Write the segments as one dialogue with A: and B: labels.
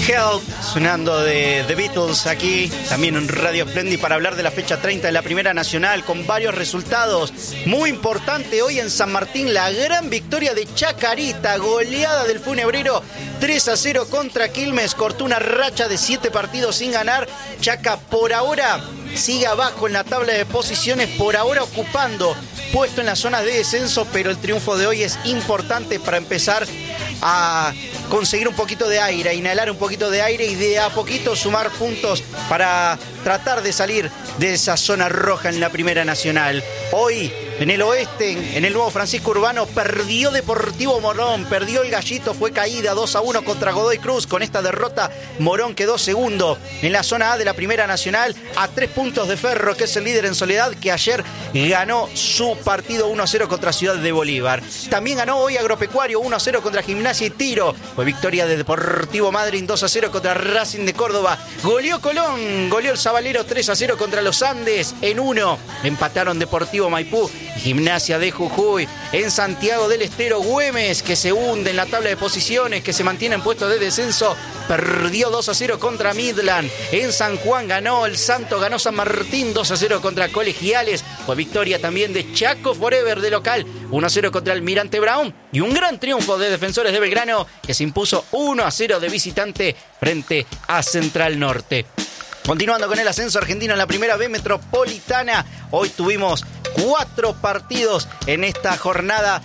A: Help, sonando de The Beatles aquí, también en Radio Splendid, para hablar de la fecha 30 de la Primera Nacional, con varios resultados. Muy importante hoy en San Martín, la gran victoria de Chacarita, goleada del Funebrero, 3-0 contra Quilmes, cortó una racha de 7 partidos sin ganar. Chaca por ahora sigue abajo en la tabla de posiciones, por ahora ocupando puesto en las zonas de descenso, pero el triunfo de hoy es importante para empezar a conseguir un poquito de aire, a inhalar un poquito de aire y de a poquito sumar puntos para tratar de salir de esa zona roja en la Primera Nacional. Hoy, en el oeste, en el Nuevo Francisco Urbano, perdió Deportivo Morón, perdió el Gallito, fue caída 2-1 contra Godoy Cruz. Con esta derrota, Morón quedó segundo en la zona A de la Primera Nacional, a 3 puntos de Ferro, que es el líder en Soledad, que ayer ganó su partido 1-0 contra Ciudad de Bolívar. También ganó hoy Agropecuario 1-0 contra Gimnasia y Tiro. Fue victoria de Deportivo Madryn 2-0 contra Racing de Córdoba. Goleó Colón, goleó el Sabalero 3-0 contra los Andes. En 1 empataron Deportivo Maipú y Gimnasia de Jujuy. En Santiago del Estero, Güemes, que se hunde en la tabla de posiciones, que se mantiene en puestos de descenso, perdió 2-0 contra Midland. En San Juan ganó el Santo, ganó San Martín 2-0 contra Colegiales. Fue victoria también de Chaco Forever de local, 1-0 contra Almirante Brown. Y un gran triunfo de Defensores de Belgrano, que se impuso 1-0 de visitante frente a Central Norte. Continuando con el ascenso argentino en la Primera B Metropolitana, hoy tuvimos 4 partidos en esta jornada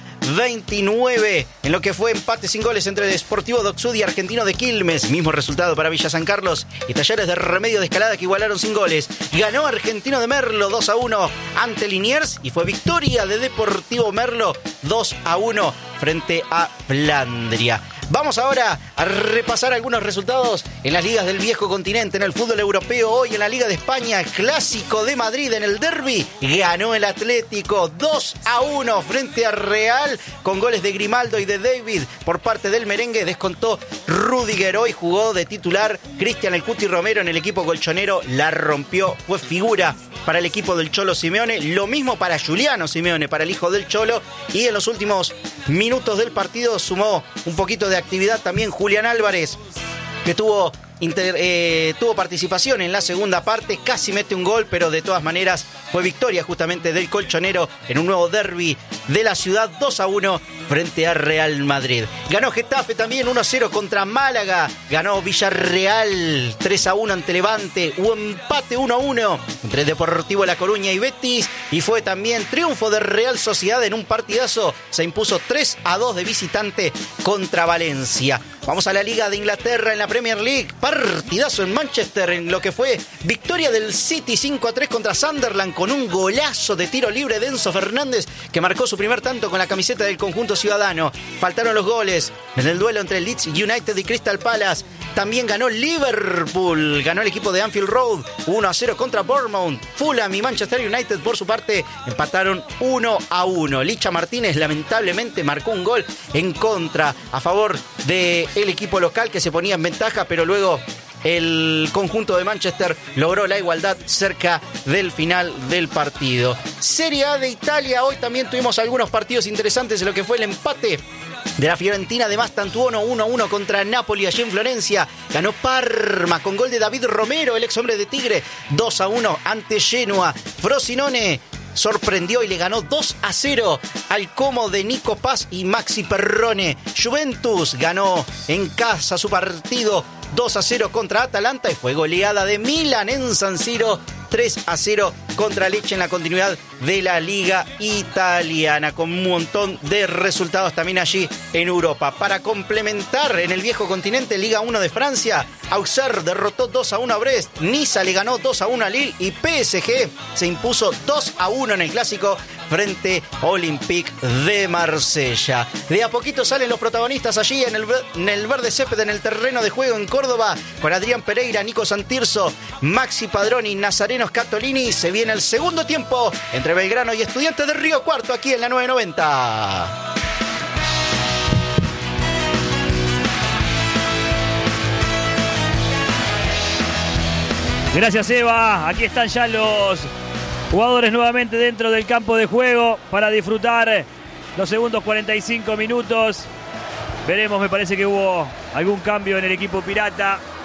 A: 29, en lo que fue empate sin goles entre Deportivo Docksud y Argentino de Quilmes. Mismo resultado para Villa San Carlos y Talleres de Remedio de Escalada, que igualaron sin goles. Ganó Argentino de Merlo 2-1 ante Liniers y fue victoria de Deportivo Merlo 2-1 frente a Flandria. Vamos ahora a repasar algunos resultados en las ligas del viejo continente. En el fútbol europeo, hoy en la Liga de España, Clásico de Madrid en el derbi, ganó el Atlético 2-1 frente a Real, con goles de Grimaldo y de David por parte del merengue. Descontó Rudiger. Hoy jugó de titular Cristian El Cuti Romero en el equipo colchonero, la rompió, fue figura para el equipo del Cholo Simeone, lo mismo para Juliano Simeone, para el hijo del Cholo, y en los últimos minutos del partido sumó un poquito de actividad también Julián Álvarez, que tuvo participación en la segunda parte, casi mete un gol, pero de todas maneras fue victoria justamente del colchonero en un nuevo derbi de la ciudad, 2-1 frente a Real Madrid. Ganó Getafe también 1-0 contra Málaga, ganó Villarreal 3-1 ante Levante, hubo empate 1-1 entre Deportivo La Coruña y Betis, y fue también triunfo de Real Sociedad en un partidazo, se impuso 3-2 de visitante contra Valencia. Vamos a la Liga de Inglaterra en la Premier League, partidazo en Manchester en lo que fue victoria del City 5-3 contra Sunderland, con un golazo de tiro libre de Enzo Fernández, que marcó su primer tanto con la camiseta del conjunto ciudadano. Faltaron los goles en el duelo entre Leeds United y Crystal Palace. También ganó Liverpool, ganó el equipo de Anfield Road 1-0 contra Bournemouth. Fulham y Manchester United por su parte empataron 1-1. Licha Martínez lamentablemente marcó un gol en contra a favor del equipo local, que se ponía en ventaja, pero luego el conjunto de Manchester logró la igualdad cerca del final del partido. Serie A de Italia, hoy también tuvimos algunos partidos interesantes en lo que fue el empate de la Fiorentina de Mastantuono 1-1 contra Napoli allí en Florencia. Ganó Parma con gol de David Romero, el ex hombre de Tigre, 2-1 ante Genoa. Frosinone sorprendió y le ganó 2-0 al Como de Nico Paz y Maxi Perrone. Juventus ganó en casa su partido 2-0 contra Atalanta y fue goleada de Milan en San Siro 3-0 contra Lecce en la continuidad de la Liga Italiana, con un montón de resultados también allí en Europa. Para complementar, en el viejo continente, Liga 1 de Francia, Auxerre derrotó 2-1 a Brest, Niza le ganó 2-1 a Lille y PSG se impuso 2-1 en el clásico frente a Olympique de Marsella. De a poquito salen los protagonistas allí en el verde césped, en el terreno de juego en Córdoba, con Adrián Pereira, Nico Santirso, Maxi Padroni, Nazareno Scatolini. Se viene el segundo tiempo entre Belgrano y Estudiantes de Río Cuarto aquí en la 990.
B: Gracias, Eva. Aquí están ya los jugadores nuevamente dentro del campo de juego para disfrutar los segundos 45 minutos. Veremos, me parece que hubo algún cambio en el equipo pirata.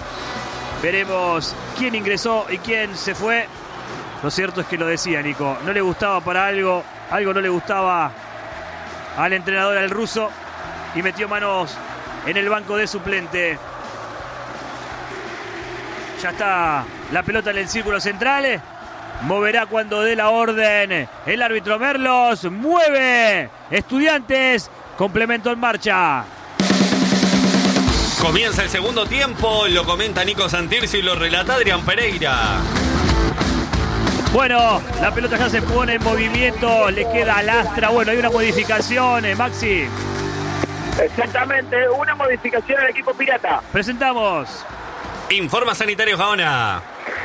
B: Veremos quién ingresó y quién se fue. Lo cierto es que lo decía Nico, no le gustaba para algo no le gustaba al entrenador, al ruso, y metió manos en el banco de suplente. Ya está la pelota en el círculo central. Moverá cuando dé la orden el árbitro Merlos. Mueve Estudiantes. Complemento en marcha.
C: Comienza el segundo tiempo, lo comenta Nico Santirci y lo relata Adrián Pereira.
B: Bueno, la pelota ya se pone en movimiento, le queda lastra. Bueno, hay una modificación, Maxi.
D: Exactamente, una modificación al equipo pirata.
B: Presentamos.
C: Informa Sanitario Gaona.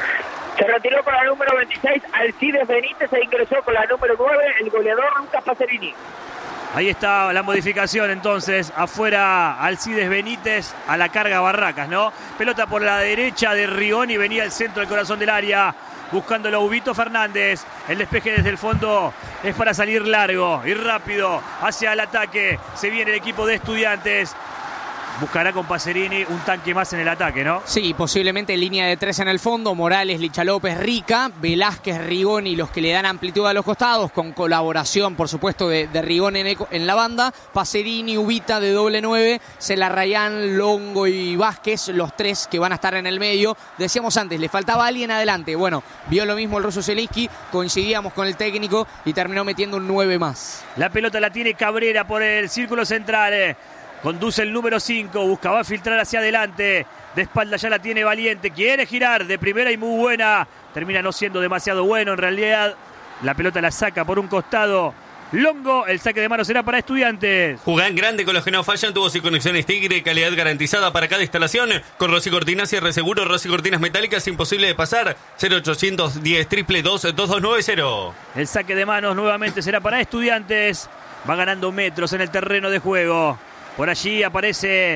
D: Se retiró con la número 26 Alcides Benítez e ingresó con la número 9 el goleador Lucas Pacerini.
B: Ahí está la modificación entonces. Afuera Alcides Benítez, a la carga Barracas, ¿no? Pelota por la derecha de Rigoni, venía al centro del corazón del área. Buscándolo Ubito Fernández. El despeje desde el fondo es para salir largo y rápido hacia el ataque. Se viene el equipo de Estudiantes. Buscará con Pacerini un tanque más en el ataque, ¿no?
E: Sí, posiblemente línea de 3 en el fondo. Morales, Licha López, Rica, Velázquez, Rigoni, los que le dan amplitud a los costados, con colaboración, por supuesto, de Rigoni en la banda. Pacerini, Ubita de doble 9, Celarrayán, Longo y Vázquez, los tres que van a estar en el medio. Decíamos antes, le faltaba alguien adelante. Bueno, vio lo mismo el ruso Zielinski, coincidíamos con el técnico y terminó metiendo un 9 más.
B: La pelota la tiene Cabrera por el círculo central. Conduce el número 5, buscaba filtrar hacia adelante. De espalda ya la tiene Valiente, quiere girar de primera y muy buena. Termina no siendo demasiado bueno en realidad. La pelota la saca por un costado Longo, el saque de mano será para Estudiantes.
C: Jugá en grande con los que no fallan, tubos y conexiones Tigre, calidad garantizada para cada instalación. Con Rossi Cortinas y Reseguro, Rossi Cortinas metálicas, imposible de pasar. 0810 222 2290.
B: El saque de manos nuevamente será para Estudiantes. Va ganando metros en el terreno de juego. Por allí aparece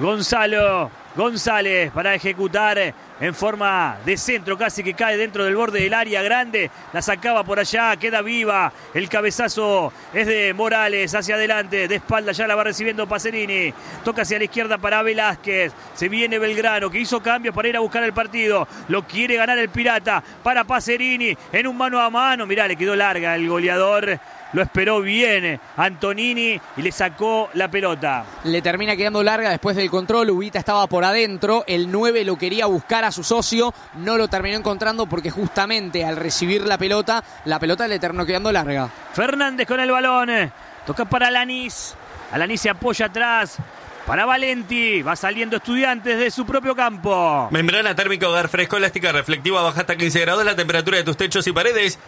B: Gonzalo González para ejecutar en forma de centro, casi que cae dentro del borde del área grande. La sacaba por allá, queda viva. El cabezazo es de Morales, hacia adelante, de espalda ya la va recibiendo Pacerini. Toca hacia la izquierda para Velázquez. Se viene Belgrano, que hizo cambios para ir a buscar el partido. Lo quiere ganar el Pirata para Pacerini en un mano a mano. Mirá, le quedó larga el goleador. Lo esperó bien Antonini y le sacó la pelota.
E: Le termina quedando larga después del control. Ubita estaba por adentro. El 9 lo quería buscar a su socio. No lo terminó encontrando porque justamente al recibir la pelota le terminó quedando larga.
B: Fernández con el balón. Toca para Alanis. Alanis se apoya atrás. Para Valenti, va saliendo Estudiantes de su propio campo.
C: Membrana térmica hogar fresco, elástica, reflectiva, baja hasta 15 grados la temperatura de tus techos y paredes.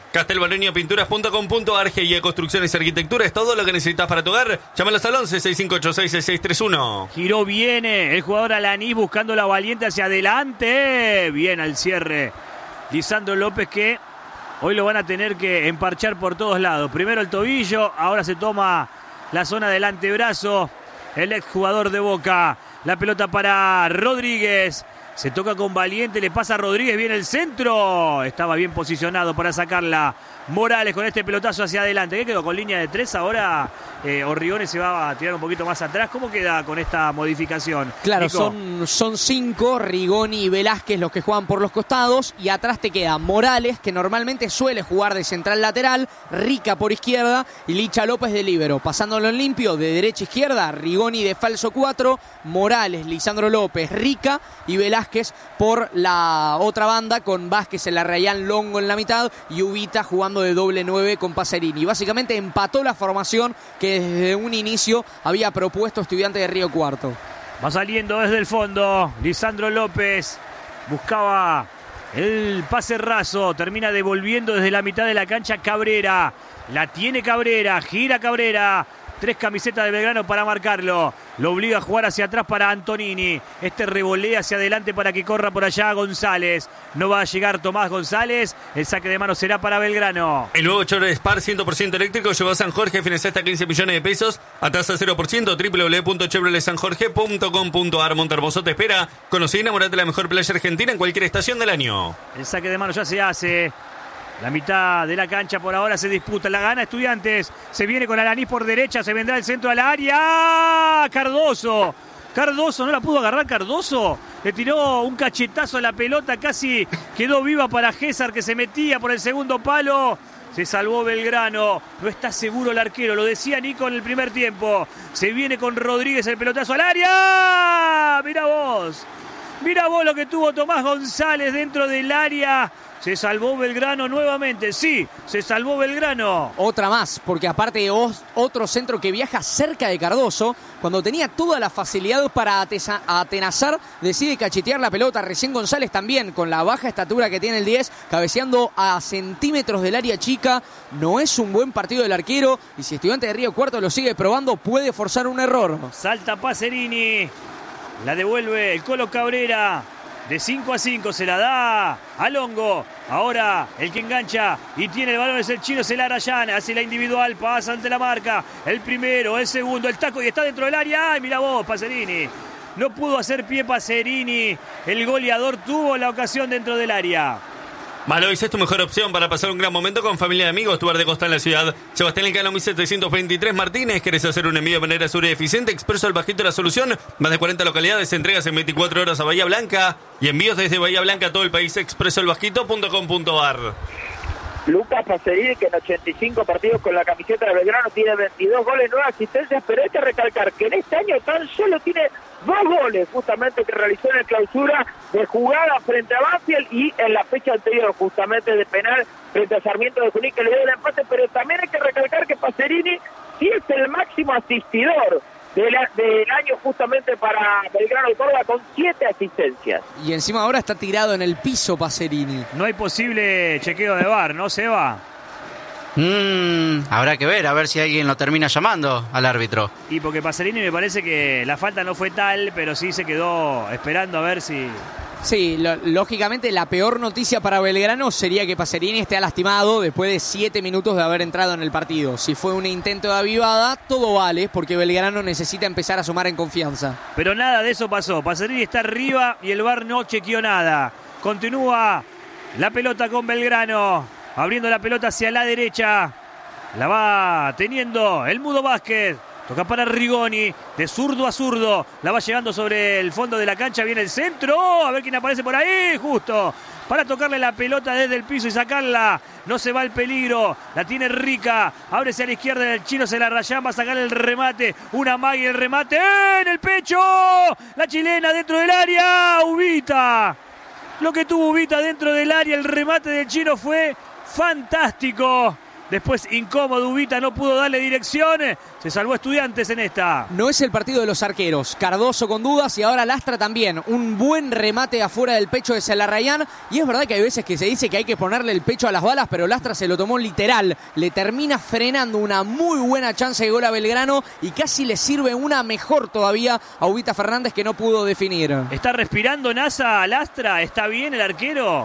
C: Castelbaloñapinturas.com.ar, GIE Construcciones y Arquitectura es todo lo que necesitas para tu hogar. Llámalos al 11 6586 6631.
B: Giró bien el jugador Alanis buscando la Valiente hacia adelante. Bien al cierre. Lisandro López, que hoy lo van a tener que emparchar por todos lados. Primero el tobillo, ahora se toma la zona del antebrazo. El exjugador de Boca. La pelota para Rodríguez. Se toca con Valiente, le pasa a Rodríguez, viene el centro. Estaba bien posicionado para sacarla. Morales con este pelotazo hacia adelante. ¿Qué quedó con línea de 3? Ahora Orriones se va a tirar un poquito más atrás. ¿Cómo queda con esta modificación?
E: Claro,
B: Nico.
E: son 5, Rigoni y Velázquez los que juegan por los costados. Y atrás te queda Morales, que normalmente suele jugar de central lateral. Rica por izquierda y Licha López de líbero. Pasándolo en limpio, de derecha a izquierda, Rigoni de falso 4. Morales, Lisandro López, Rica y Velázquez por la otra banda, con Vázquez, Celarrayán, Longo en la mitad y Ubita jugando de doble 9 con Pacerini. Básicamente empató la formación que desde un inicio había propuesto Estudiantes de Río Cuarto.
B: Va saliendo desde el fondo Lisandro López. Buscaba el pase raso. Termina devolviendo desde la mitad de la cancha Cabrera. La tiene Cabrera. Gira Cabrera. 3 camisetas de Belgrano para marcarlo. Lo obliga a jugar hacia atrás para Antonini. Este revolea hacia adelante para que corra por allá González. No va a llegar Tomás González. El saque de mano será para Belgrano.
C: El nuevo Chevrolet Spar 100% eléctrico llegó a San Jorge. Financia hasta 15 millones de pesos a tasa 0%. www.chevroletsanjorge.com.ar. Montermoso te espera. Conocí y enamorate de la mejor playa argentina en cualquier estación del año.
B: El saque de mano ya se hace. La mitad de la cancha por ahora se disputa. La gana Estudiantes. Se viene con Alanis por derecha. Se vendrá el centro al área. Cardoso. Cardoso, no la pudo agarrar Cardoso. Le tiró un cachetazo a la pelota, casi quedó viva para Gésar, que se metía por el segundo palo. Se salvó Belgrano, no está seguro el arquero, lo decía Nico en el primer tiempo. Se viene con Rodríguez el pelotazo al área. Mirá vos lo que tuvo Tomás González dentro del área. Se salvó Belgrano nuevamente, sí, se salvó Belgrano.
E: Otra más, porque aparte otro centro que viaja cerca de Cardoso, cuando tenía toda la facilidad para atenazar, decide cachetear la pelota. Recién González también, con la baja estatura que tiene el 10, cabeceando a centímetros del área chica. No es un buen partido del arquero, y si Estudiantes de Río Cuarto lo sigue probando, puede forzar un error.
B: Salta Pacerini, la devuelve el Colo Cabrera. De 5-5 se la da a Longo. Ahora el que engancha y tiene el balón es el chino Celarayán. Hace la individual, pasa ante la marca. El primero, el segundo, el taco y está dentro del área. ¡Ay, mira vos, Pacerini! No pudo hacer pie Pacerini. El goleador tuvo la ocasión dentro del área.
C: Malois es tu mejor opción para pasar un gran momento con familia y amigos. Tu bar de costa en la ciudad. Sebastián Elcano 1723 Martínez. ¿Querés hacer un envío de manera segura y eficiente? Expreso al Bajito la solución. Más de 40 localidades, entregas en 24 horas a Bahía Blanca. Y envíos desde Bahía Blanca a todo el país. expresoalbajito.com.ar.
D: Lucas Pacerini, que en 85 partidos con la camiseta de Belgrano tiene 22 goles, 9 asistencias, pero hay que recalcar que en este año tan solo tiene 2 goles, justamente que realizó en el clausura de jugada frente a Banfield y en la fecha anterior, justamente de penal frente a Sarmiento de Junín, que le dio el empate, pero también hay que recalcar que Pacerini sí es el máximo asistidor del año justamente para Belgrano de Córdoba, con 7 asistencias.
E: Y encima ahora está tirado en el piso Pacerini.
B: No hay posible chequeo de VAR, ¿no, Seba?
A: Habrá que ver, a ver si alguien lo termina llamando al árbitro.
B: Y porque Pacerini me parece que la falta no fue tal, pero sí se quedó esperando a ver si...
E: Sí, lógicamente la peor noticia para Belgrano sería que Pacerini esté lastimado después de 7 minutos de haber entrado en el partido. Si fue un intento de avivada, todo vale, porque Belgrano necesita empezar a sumar en confianza.
B: Pero nada de eso pasó. Pacerini está arriba y el VAR no chequeó nada. Continúa la pelota con Belgrano, abriendo la pelota hacia la derecha. La va teniendo el Mudo Vázquez. Toca para Rigoni, de zurdo a zurdo. La va llegando sobre el fondo de la cancha. Viene el centro. A ver quién aparece por ahí. Justo para tocarle la pelota desde el piso y sacarla. No se va el peligro. La tiene Rica. Ábrese a la izquierda del chino Celarayán. Va a sacar el remate. Una magia el remate. ¡En el pecho! La chilena dentro del área. Ubita. Lo que tuvo Ubita dentro del área. El remate del chino fue fantástico. Después incómodo, Ubita no pudo darle dirección. Se salvó Estudiantes en esta.
E: No es el partido de los arqueros. Cardoso con dudas y ahora Lastra también. Un buen remate afuera del pecho de Celarayán. Y es verdad que hay veces que se dice que hay que ponerle el pecho a las balas, pero Lastra se lo tomó literal. Le termina frenando una muy buena chance de gol a Belgrano y casi le sirve una mejor todavía a Ubita Fernández, que no pudo definir.
B: ¿Está respirando NASA a Lastra? ¿Está bien el arquero?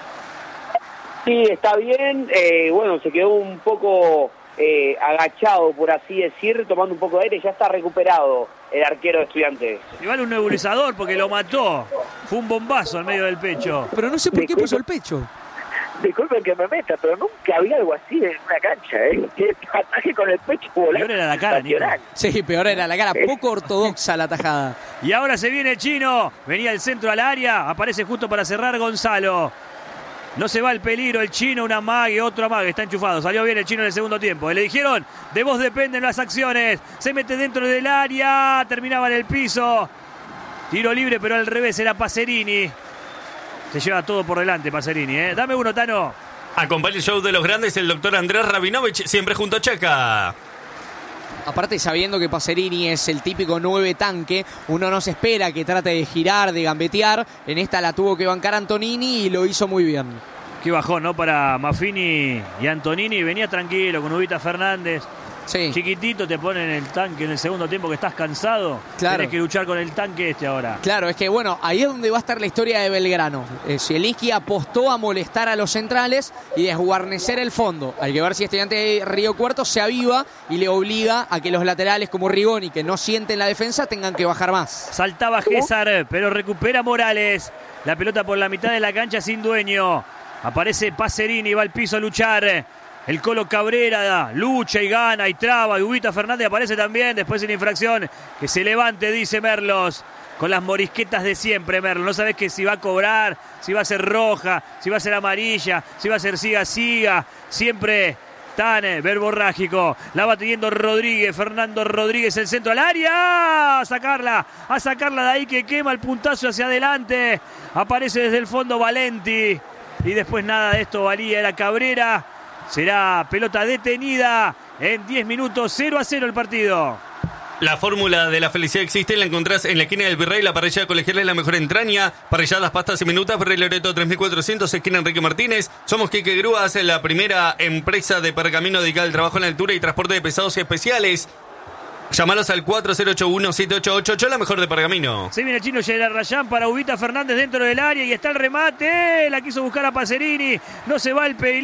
D: Sí, está bien. Bueno, se quedó un poco agachado, por así decir, tomando un poco de aire. Ya está recuperado el arquero de Estudiantes.
B: Igual un nebulizador porque lo mató. Fue un bombazo en medio del pecho.
E: Pero no sé por qué puso el pecho.
D: Disculpen que me meta, pero nunca había algo así en una cancha, que ataque con el pecho volante.
B: Peor era la cara, Nico.
E: Sí, peor era la cara. Poco ortodoxa la tajada.
B: Y ahora se viene el chino. Venía el centro al área. Aparece justo para cerrar Gonzalo. No se va el peligro, el chino, una amague, otro amague, está enchufado. Salió bien el chino en el segundo tiempo. Le dijeron, de vos dependen las acciones. Se mete dentro del área, terminaba en el piso. Tiro libre, pero al revés, era Pacerini. Se lleva todo por delante Pacerini, Dame uno, Tano.
C: Acompaña el show de los grandes el doctor Andrés Rabinovich, siempre junto a Checa.
E: Aparte, sabiendo que Pacerini es el típico 9 tanque, uno no se espera que trate de girar, de gambetear. En esta la tuvo que bancar Antonini y lo hizo muy bien.
B: Qué bajón, ¿no? Para Maffini y Antonini. Venía tranquilo con Ubita Fernández.
E: Sí.
B: Chiquitito, te ponen el tanque en el segundo tiempo que estás cansado.
E: Claro.
B: Tienes que luchar con el tanque ahora.
E: Claro, es que bueno, ahí es donde va a estar la historia de Belgrano. Zielinski apostó a molestar a los centrales y desguarnecer el fondo. Hay que ver si Estudiante de Río Cuarto se aviva y le obliga a que los laterales como Rigoni, que no sienten la defensa, tengan que bajar más.
B: Saltaba Gésar, pero recupera Morales. La pelota por la mitad de la cancha sin dueño. Aparece Pacerini, va al piso a luchar. El Colo Cabrera lucha y gana y traba. Y Ubita Fernández aparece también después en infracción. Que se levante, dice Merlos. Con las morisquetas de siempre, Merlos. No sabes que si va a cobrar, si va a ser roja, si va a ser amarilla, si va a ser siga. Siempre tan verborrágico. La va teniendo Rodríguez. Fernando Rodríguez, el centro al área. A sacarla de ahí que quema el puntazo hacia adelante. Aparece desde el fondo Valenti. Y después nada de esto valía. Era Cabrera. Será pelota detenida en 10 minutos, 0-0 el partido.
C: La fórmula de la felicidad existe, la encontrás en la esquina del Virrey, la parrilla colegial es la mejor entraña, parrilladas, pastas y minutas, Virrey Loreto 3400, esquina Enrique Martínez. Somos Quique Grúas, la primera empresa de pergamino dedicada al trabajo en altura y transporte de pesados y especiales. Llámalos al 4081-7888, la mejor de pergamino.
B: Se viene el chino Gerard Rayán para Ubita Fernández dentro del área y está el remate. La quiso buscar a Pacerini, no se va el peligro.